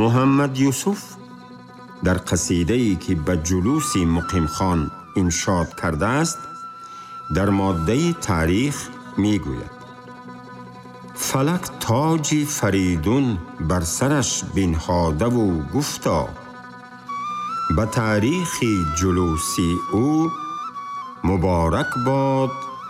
محمد یوسف در قصیده‌ای که به جلوس مقیم خان انشاد کرده است در ماده تاریخ می گوید: فلک تاج فریدون بر سرش بنهاده و گفتا، به تاریخ جلوسی او مبارک باد